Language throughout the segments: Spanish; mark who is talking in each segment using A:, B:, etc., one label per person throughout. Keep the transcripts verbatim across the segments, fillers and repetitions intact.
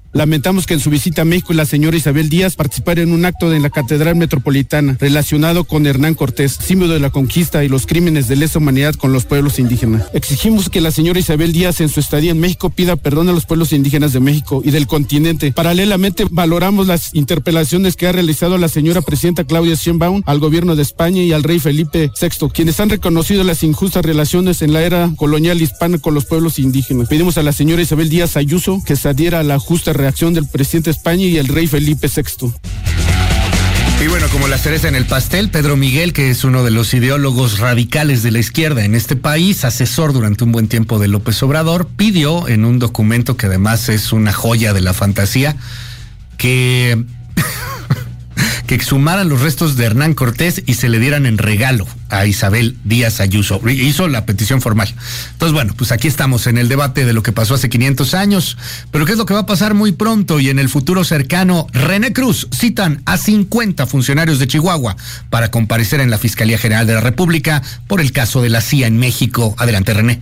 A: Lamentamos que en su visita a México la señora Isabel Díaz participara en un acto en la Catedral Metropolitana relacionado con Hernán Cortés, símbolo de la conquista y los crímenes de lesa humanidad con los pueblos indígenas. Exigimos que la señora Isabel Díaz en su estadía en México pida perdón a los pueblos indígenas de México y del continente. Paralelamente valoramos las interpelaciones que ha realizado la señora presidenta Claudia Sheinbaum al gobierno de España y al rey Felipe sexto, quienes han reconocido las injustas relaciones en la era colonial hispana con los pueblos indígenas. Pedimos a la señora Isabel Díaz Ayuso que se adhiera a la justa reacción del presidente de España y el rey Felipe sexto.
B: Y bueno, como la cereza en el pastel, Pedro Miguel, que es uno de los ideólogos radicales de la izquierda en este país, asesor durante un buen tiempo de López Obrador, pidió en un documento que además es una joya de la fantasía, que... que exhumaran los restos de Hernán Cortés y se le dieran en regalo a Isabel Díaz Ayuso. Hizo la petición formal. Entonces, bueno, pues aquí estamos en el debate de lo que pasó hace quinientos años, pero ¿qué es lo que va a pasar muy pronto y en el futuro cercano? René Cruz citan a cincuenta funcionarios de Chihuahua para comparecer en la Fiscalía General de la República por el caso de la C I A en México. Adelante, René.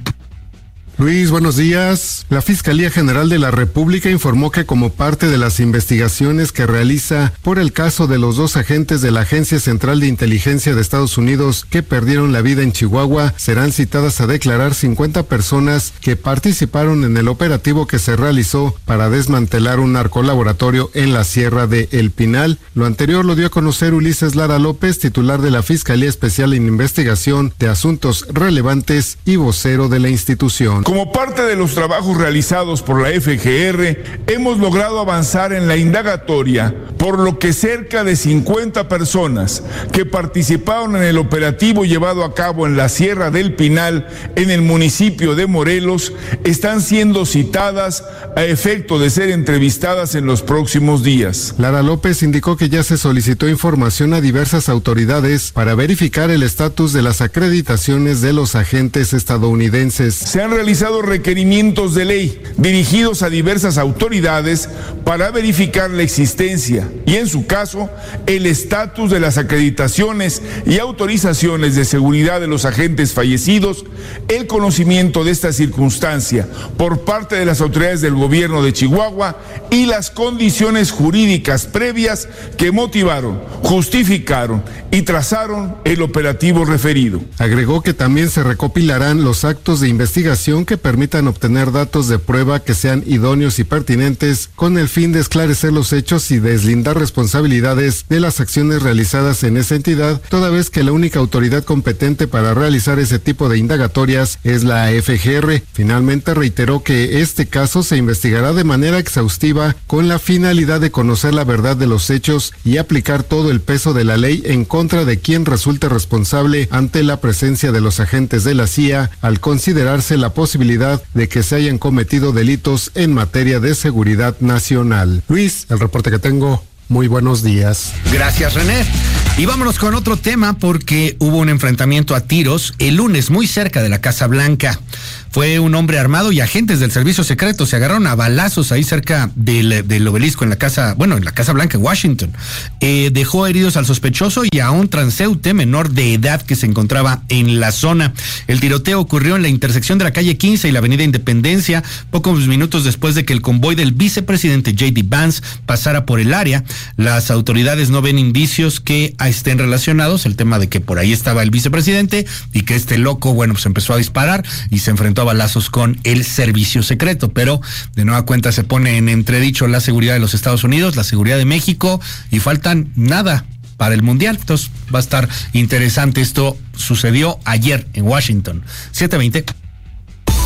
C: Luis, buenos días. La Fiscalía General de la República informó que como parte de las investigaciones que realiza por el caso de los dos agentes de la Agencia Central de Inteligencia de Estados Unidos que perdieron la vida en Chihuahua, serán citadas a declarar cincuenta personas que participaron en el operativo que se realizó para desmantelar un narcolaboratorio en la Sierra de El Pinal. Lo anterior lo dio a conocer Ulises Lara López, titular de la Fiscalía Especial en Investigación de Asuntos Relevantes y vocero de la institución.
D: Como parte de los trabajos realizados por la F G R, hemos logrado avanzar en la indagatoria, por lo que cerca de cincuenta personas que participaron en el operativo llevado a cabo en la Sierra del Pinal, en el municipio de Morelos, están siendo citadas a efecto de ser entrevistadas en los próximos días.
C: Lara López indicó que ya se solicitó información a diversas autoridades para verificar el estatus de las acreditaciones de los agentes estadounidenses.
D: Se han realizado requerimientos de ley dirigidos a diversas autoridades para verificar la existencia y, en su caso, el estatus de las acreditaciones y autorizaciones de seguridad de los agentes fallecidos, el conocimiento de esta circunstancia por parte de las autoridades del gobierno de Chihuahua y las condiciones jurídicas previas que motivaron, justificaron y trazaron el operativo referido.
C: Agregó que también se recopilarán los actos de investigación que permitan obtener datos de prueba que sean idóneos y pertinentes con el fin de esclarecer los hechos y deslindar responsabilidades de las acciones realizadas en esa entidad, toda vez que la única autoridad competente para realizar ese tipo de indagatorias es la F G R. Finalmente reiteró que este caso se investigará de manera exhaustiva con la finalidad de conocer la verdad de los hechos y aplicar todo el peso de la ley en contra de quien resulte responsable ante la presencia de los agentes de la C I A al considerarse la posibilidad de que se hayan cometido delitos en materia de seguridad nacional. Luis, el reporte que tengo. Muy buenos días.
B: Gracias, René. Y vámonos con otro tema porque hubo un enfrentamiento a tiros el lunes muy cerca de la Casa Blanca. Fue un hombre armado y agentes del servicio secreto se agarraron a balazos ahí cerca del, del obelisco en la casa, bueno, en la Casa Blanca en Washington. Eh, dejó heridos al sospechoso y a un transeúnte menor de edad que se encontraba en la zona. El tiroteo ocurrió en la intersección de la calle quince y la avenida Independencia, pocos minutos después de que el convoy del vicepresidente J D Vance pasara por el área. Las autoridades no ven indicios que estén relacionados, el tema de que por ahí estaba el vicepresidente y que este loco, bueno, pues empezó a disparar y se enfrentó a balazos con el servicio secreto, pero de nueva cuenta se pone en entredicho la seguridad de los Estados Unidos, la seguridad de México y faltan nada para el Mundial. Entonces va a estar interesante. Esto sucedió ayer en Washington. siete veinte